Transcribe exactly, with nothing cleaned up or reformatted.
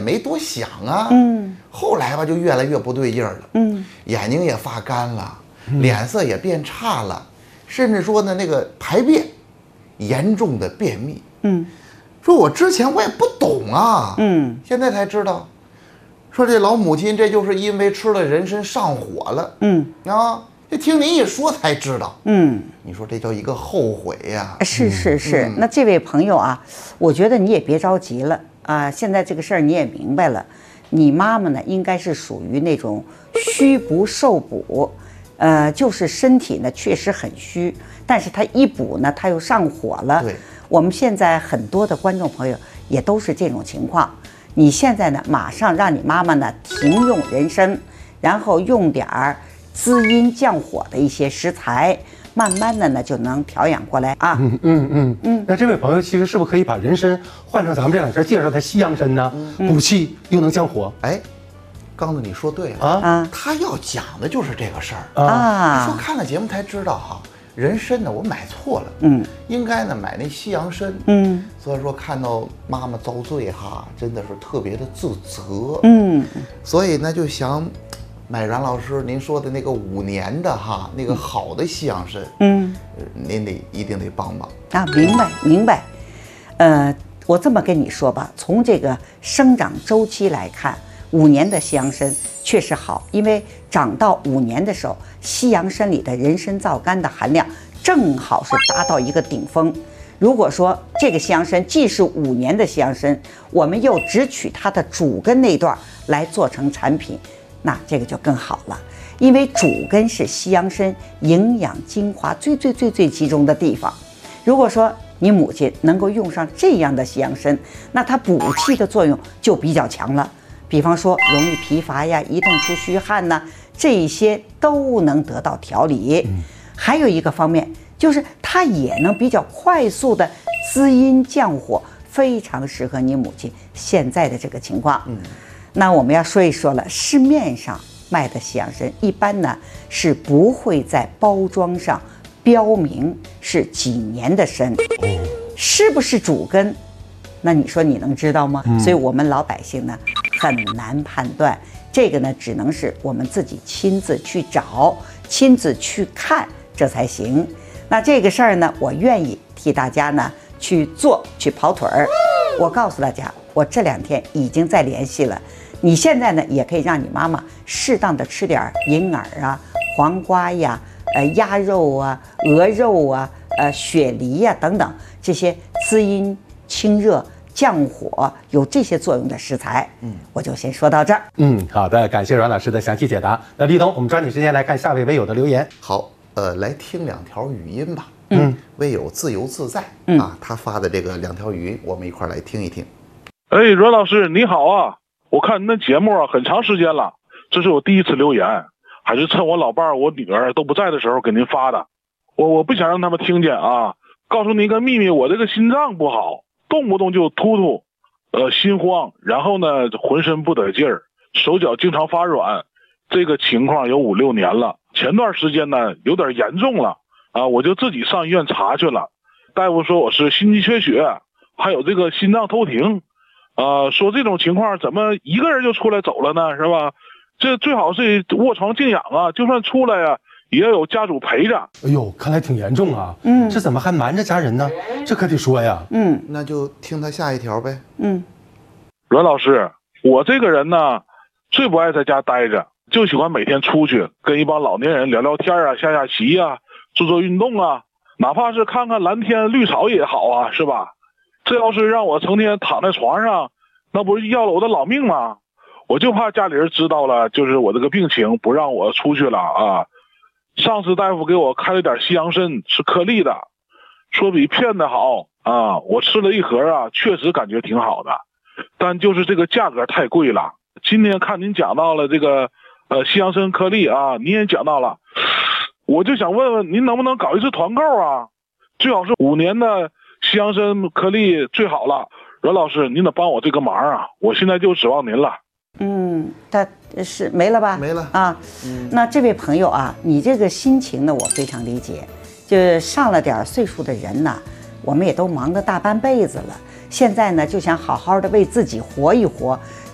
没多想啊。 嗯， 后来吧，就越来越不对劲儿了。 嗯， 眼睛也发干了，脸色也变差了，甚至说呢，那个排便严重的便秘。 嗯， 说我之前我也不懂啊。 嗯， 现在才知道，说这老母亲这就是因为吃了人参上火了。 嗯， 啊。这听您一说才知道， 嗯， 你说这叫一个后悔呀！ 是是是， 嗯、 那这位朋友啊，我觉得你也别着急了啊，现在这个事儿你也明白了，你妈妈呢应该是属于那种虚不受补，呃，就是身体呢确实很虚，但是她一补呢，她又上火了。 对， 我们现在很多的观众朋友也都是这种情况。你现在呢，马上让你妈妈呢停用人参，然后用点儿滋阴降火的一些食材，慢慢的呢就能调养过来啊。 嗯嗯嗯嗯。那这位朋友其实是不是可以把人参换成咱们这两天介绍的西洋参呢？嗯、补气又能降火。 哎，刚子你说对了啊， 他要讲的就是这个事儿啊。 说看了节目才知道哈，人参呢我买错了， 嗯， 应该呢买那西洋参， 嗯， 所以说看到妈妈遭罪哈，真的是特别的自责， 嗯， 所以呢就想。买阮老师您说的那个五年的哈，那个好的西洋参， 嗯， 您得一定得帮帮啊，明白明白。呃，我这么跟你说吧，从这个生长周期来看，五年的西洋参确实好，因为长到五年的时候，西洋参里的人参皂苷的含量正好是达到一个顶峰。如果说这个西洋参既是五年的西洋参，我们又只取它的主根那段来做成产品。那这个就更好了，因为主根是西洋参营养精华最最最最集中的地方。如果说你母亲能够用上这样的西洋参，那它补气的作用就比较强了。比方说容易疲乏呀、移动出虚汗呐，这一些都能得到调理。嗯、还有一个方面就是它也能比较快速的滋阴降火，非常适合你母亲现在的这个情况。嗯。那我们要说一说了，市面上卖的西洋参一般呢是不会在包装上标明是几年的参，是不是主根？那你说你能知道吗？嗯、所以我们老百姓呢很难判断，这个呢只能是我们自己亲自去找、亲自去看，这才行。那这个事儿呢，我愿意替大家呢去做、去跑腿儿。我告诉大家，我这两天已经在联系了。你现在呢，也可以让你妈妈适当的吃点银耳啊、黄瓜呀、呃鸭肉啊、鹅肉啊、呃雪梨呀等等这些滋阴清热、降火有这些作用的食材。嗯，我就先说到这儿。 嗯，好的，感谢阮老师的详细解答。那立冬，我们抓紧时间来看下位微友的留言。 好，呃，来听两条语音吧。 嗯， 微友自由自在、 嗯、 啊，他发的这个两条语音，我们一块来听一听。 哎，阮老师你好啊！我看您的节目啊，很长时间了，这是我第一次留言，还是趁我老伴儿、我女儿都不在的时候给您发的。我我不想让他们听见啊。告诉您一个秘密，我这个心脏不好，动不动就突突，呃，心慌，然后呢，浑身不得劲儿，手脚经常发软，这个情况有五六年了。前段时间呢，有点严重了啊，我就自己上医院查去了，大夫说我是心肌缺血，还有这个心脏偷停。啊、呃，说这种情况怎么一个人就出来走了呢？是吧？这最好是卧床静养啊，就算出来呀，也要有家属陪着。 哎呦，看来挺严重啊。 嗯， 这怎么还瞒着家人呢？这可得说呀。 嗯， 那就听他下一条呗。 嗯， 阮老师，我这个人呢，最不爱在家待着，就喜欢每天出去跟一帮老年人聊聊天啊，下下棋啊，做做运动啊，哪怕是看看蓝天绿草也好啊，是吧？这要是让我成天躺在床上，那不是要了我的老命吗？我就怕家里人知道了，就是我这个病情不让我出去了啊。上次大夫给我开了点西洋参，是颗粒的，说比片的好啊。我吃了一盒啊，确实感觉挺好的，但就是这个价格太贵了。今天看您讲到了这个呃西洋参颗粒啊，您也讲到了，我就想问问您能不能搞一次团购啊？最好是五年的西洋参颗粒最好了。阮老师，您得帮我这个忙啊！我现在就指望您了。 嗯，他是没了吧？ 没了啊。嗯，那这位朋友啊，你这个心情呢，我非常理解。就是上了点岁数的人呢，我们也都忙得大半辈子了，现在呢就想好好的为自己活一活，